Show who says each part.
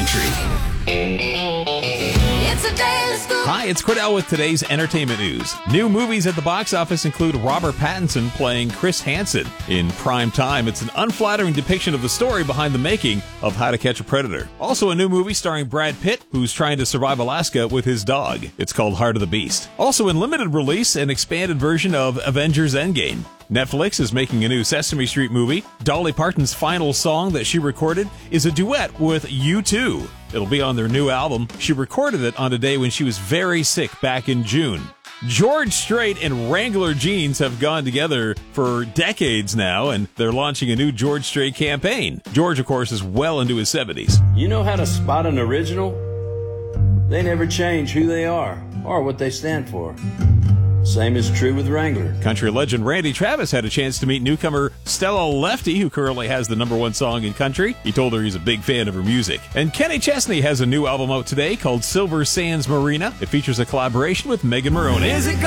Speaker 1: country. Hi, it's Cordell with today's entertainment news. New movies at the box office include Robert Pattinson playing Chris Hansen in prime time. It's an unflattering depiction of the story behind the making of How to Catch a Predator. Also a new movie starring Brad Pitt, who's trying to survive Alaska with his dog. It's called Heart of the Beast. Also in limited release, an expanded version of Avengers Endgame. Netflix is making a new Sesame Street movie. Dolly Parton's final song that she recorded is a duet with U2. It'll be on their new album. She recorded it on a day when she was very sick back in June. George Strait and Wrangler jeans have gone together for decades now, and they're launching a new George Strait campaign. George, of course, is well into his 70s.
Speaker 2: You know how to spot an original? They never change who they are or what they stand for. Same is true with Wrangler.
Speaker 1: Country legend Randy Travis had a chance to meet newcomer Stella Lefty, who currently has the #1 song in country. He told her he's a big fan of her music. And Kenny Chesney has a new album out today called Silver Sands Marina. It features a collaboration with Megan Maroney.